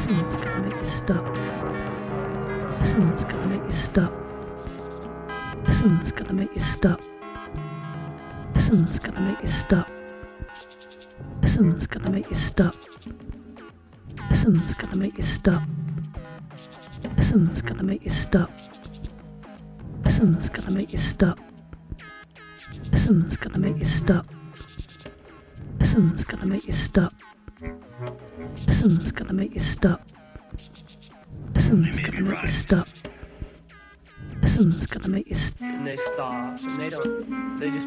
Someone's gonna make you stop. Someone's gonna make you stop. Someone's gonna make you stop. Someone's gonna make you stop. Someone's gonna make you stop. Someone's gonna make you stop. Someone's gonna make you stop. Someone's gonna make you stop. Someone's gonna make you stop. Someone's gonna make you stop. Someone's gonna make you stop. Someone's gonna make you stop. Someone's gonna make you stop. And they stop, and they just